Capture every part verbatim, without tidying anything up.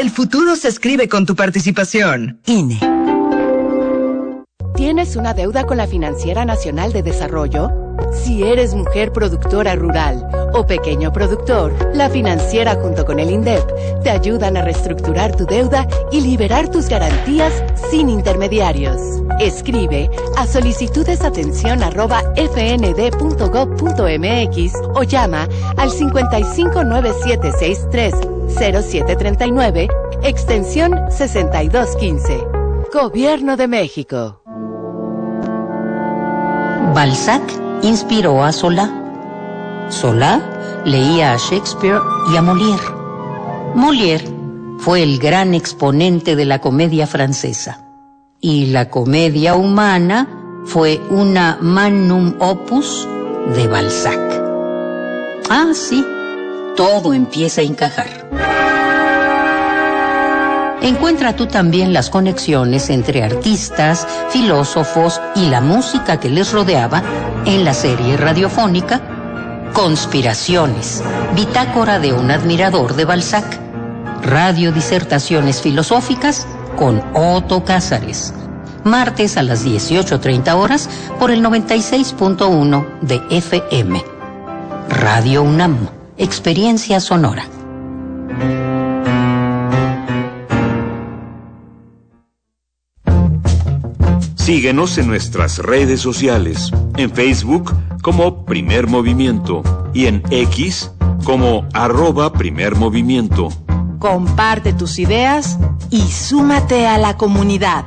El futuro se escribe con tu participación. I N E. ¿Tienes una deuda con la Financiera Nacional de Desarrollo? Si eres mujer productora rural o pequeño productor, la Financiera junto con el INDEP te ayudan a reestructurar tu deuda y liberar tus garantías sin intermediarios. Escribe a solicitudesatención arroba fnd.gov.mx o llama al cincuenta y cinco nueve siete sesenta y tres cero siete treinta y nueve, extensión sesenta y dos quince. Gobierno de México. Balzac inspiró a Solá. Solá leía a Shakespeare y a Molière. Molière fue el gran exponente de la comedia francesa. Y la comedia humana fue una magnum opus de Balzac. Ah, sí, todo empieza a encajar. Encuentra tú también las conexiones entre artistas, filósofos y la música que les rodeaba en la serie radiofónica Conspiraciones, bitácora de un admirador de Balzac. Radio Disertaciones Filosóficas con Otto Cázares. Martes a las dieciocho treinta horas por el noventa y seis punto uno de F M. Radio UNAM, experiencia sonora. Síguenos en nuestras redes sociales, en Facebook como Primer Movimiento y en X como arroba Primer Movimiento. Comparte tus ideas y súmate a la comunidad.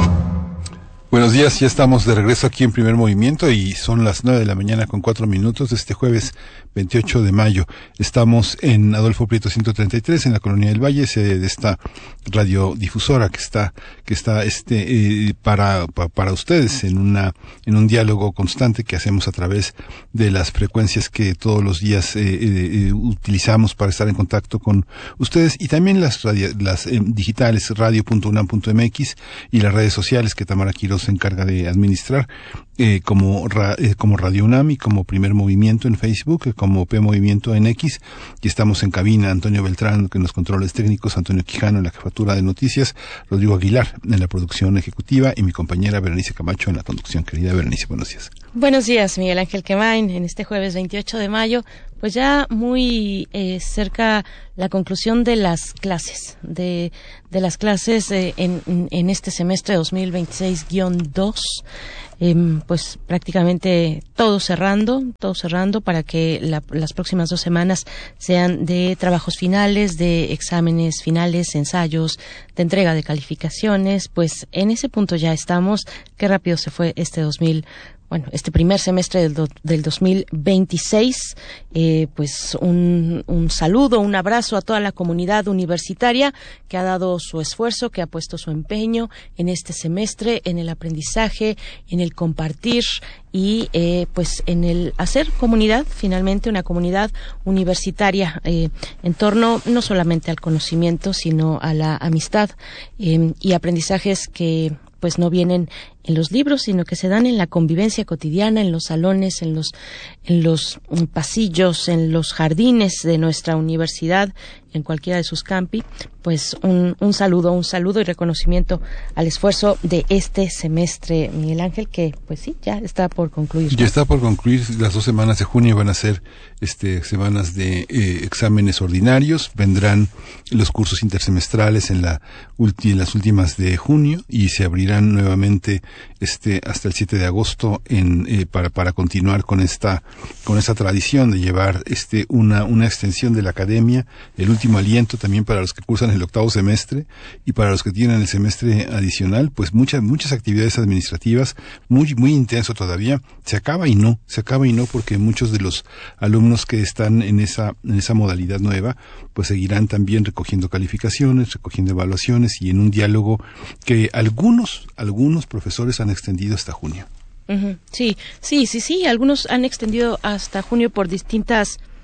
Buenos días, ya estamos de regreso aquí en Primer Movimiento y son las nueve de la mañana con cuatro minutos de este jueves veintiocho de mayo. Estamos en Adolfo Prieto ciento treinta y tres en la Colonia del Valle, sede de esta radiodifusora que está que está este eh, para, para para ustedes en una en un diálogo constante que hacemos a través de las frecuencias que todos los días eh, eh, utilizamos para estar en contacto con ustedes, y también las radio, las eh, digitales radio punto unam punto mx y las redes sociales que Tamara Quiroz se encarga de administrar, eh, como ra, eh, como Radio UNAM y como Primer Movimiento en Facebook, eh, como P Movimiento en X, y estamos en cabina Antonio Beltrán en los controles técnicos, Antonio Quijano en la jefatura de noticias, Rodrigo Aguilar en la producción ejecutiva y mi compañera Berenice Camacho en la conducción. Querida Berenice, buenos días. Buenos días, Miguel Ángel Quemain, en este jueves veintiocho de mayo, pues ya muy eh, cerca la conclusión de las clases, de, de las clases eh, en, en este semestre dos mil veintiséis guión dos, eh, pues prácticamente todo cerrando, todo cerrando para que la, las próximas dos semanas sean de trabajos finales, de exámenes finales, ensayos, de entrega de calificaciones. Pues en ese punto ya estamos. Qué rápido se fue este dos mil Bueno, este primer semestre del, do, del dos mil veintiséis, eh, pues un, un saludo, un abrazo a toda la comunidad universitaria que ha dado su esfuerzo, que ha puesto su empeño en este semestre, en el aprendizaje, en el compartir y eh, pues en el hacer comunidad, finalmente una comunidad universitaria eh, en torno no solamente al conocimiento, sino a la amistad eh, y aprendizajes que pues no vienen en los libros, sino que se dan en la convivencia cotidiana, en los salones, en los en los pasillos, en los jardines de nuestra universidad, en cualquiera de sus campi. Pues un, un saludo, un saludo y reconocimiento al esfuerzo de este semestre, Miguel Ángel, que pues sí, ya está por concluir. Ya está por concluir. Las dos semanas de junio van a ser este semanas de eh, exámenes ordinarios. Vendrán los cursos intersemestrales en la ulti, en las últimas de junio y se abrirán nuevamente este hasta el siete de agosto en eh, para para continuar con esta con esta tradición de llevar este una una extensión de la academia, el último aliento también para los que cursan el octavo semestre y para los que tienen el semestre adicional, pues muchas muchas actividades administrativas, muy muy intenso todavía. Se acaba y no, se acaba y no porque muchos de los alumnos que están en esa en esa modalidad nueva, pues seguirán también recogiendo calificaciones, recogiendo evaluaciones y en un diálogo que algunos algunos profesores han extendido hasta junio. Uh-huh. Sí, sí, sí, sí. Algunos han extendido hasta junio por distintas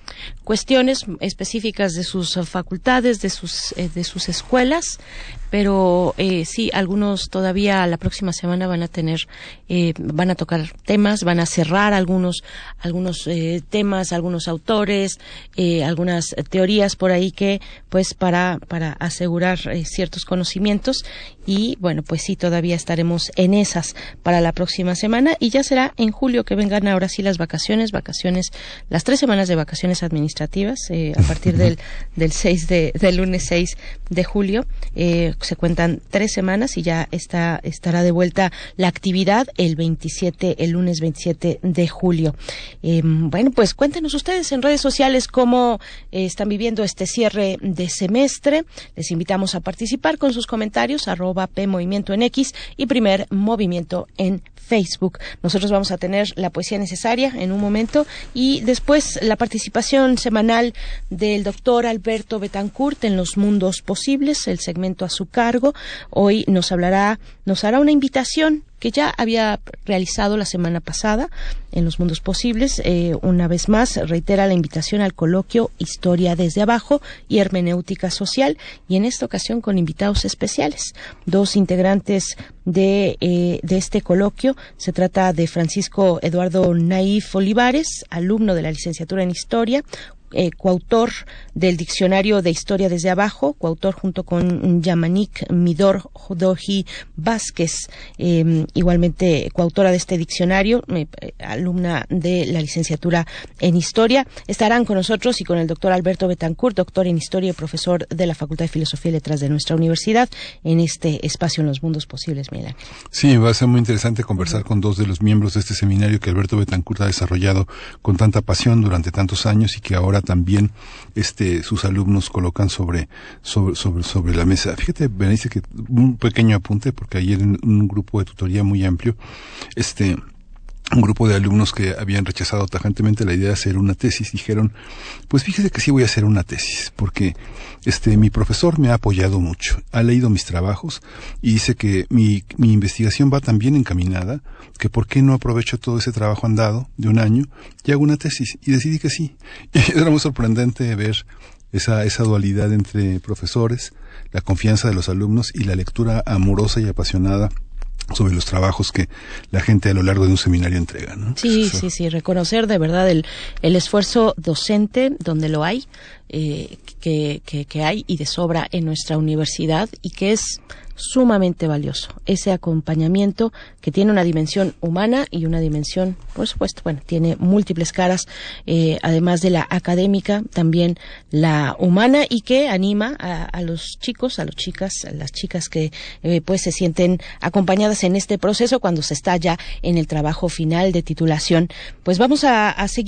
cuestiones específicas de sus facultades, de sus eh, de sus escuelas, pero eh, sí, algunos todavía la próxima semana van a tener, eh, van a tocar temas, van a cerrar algunos algunos eh, temas, algunos autores, eh, algunas teorías por ahí que, pues, para para asegurar eh, ciertos conocimientos. Y bueno, pues sí, todavía estaremos en esas para la próxima semana, y ya será en julio que vengan ahora sí las vacaciones, vacaciones, las tres semanas de vacaciones administrativas, eh, a partir del, del seis de, del lunes seis de julio, eh, se cuentan tres semanas y ya está, estará de vuelta la actividad el veintisiete, el lunes veintisiete de julio. Eh, bueno, pues cuéntenos ustedes en redes sociales cómo eh, están viviendo este cierre de semestre. Les invitamos a participar con sus comentarios, arroba P Movimiento en X y Primer Movimiento en Facebook. Nosotros vamos a tener la poesía necesaria en un momento y después la participación semanal del doctor Alberto Betancourt en Los Mundos Posibles, el segmento a su cargo. Hoy nos hablará, nos hará una invitación que ya había realizado la semana pasada en Los Mundos Posibles. Eh, una vez más reitera la invitación al coloquio Historia desde Abajo y Hermenéutica Social, y en esta ocasión con invitados especiales, dos integrantes de, eh, de este coloquio. Se trata de Francisco Eduardo Naif Olivares, alumno de la licenciatura en Historia, Eh, coautor del Diccionario de Historia desde Abajo, coautor junto con Yamanik Midor Jodoji Vázquez, eh, igualmente coautora de este diccionario, eh, alumna de la licenciatura en Historia. Estarán con nosotros y con el doctor Alberto Betancourt, doctor en Historia y profesor de la Facultad de Filosofía y Letras de nuestra universidad, en este espacio en Los Mundos Posibles, Miguel Ángel. Sí, va a ser muy interesante conversar con dos de los miembros de este seminario que Alberto Betancourt ha desarrollado con tanta pasión durante tantos años y que ahora también este sus alumnos colocan sobre sobre sobre sobre la mesa. Fíjate, Berenice, que un pequeño apunte, porque ayer en un grupo de tutoría muy amplio, este un grupo de alumnos que habían rechazado tajantemente la idea de hacer una tesis dijeron, pues fíjese que sí voy a hacer una tesis, porque este mi profesor me ha apoyado mucho, ha leído mis trabajos y dice que mi, mi investigación va tan bien encaminada que por qué no aprovecho todo ese trabajo andado de un año y hago una tesis, y decidí que sí. Y era muy sorprendente ver esa, esa dualidad entre profesores, la confianza de los alumnos y la lectura amorosa y apasionada sobre los trabajos que la gente a lo largo de un seminario entrega, ¿no? Sí, Eso. sí, sí, reconocer de verdad el, el esfuerzo docente donde lo hay, eh, que, que, que hay y de sobra en nuestra universidad, y que es sumamente valioso ese acompañamiento que tiene una dimensión humana y una dimensión, por supuesto, bueno, tiene múltiples caras, eh, además de la académica, también la humana, y que anima a, a los chicos, a las chicas, a las chicas que eh, pues se sienten acompañadas en este proceso cuando se está ya en el trabajo final de titulación. Pues vamos a, a seguir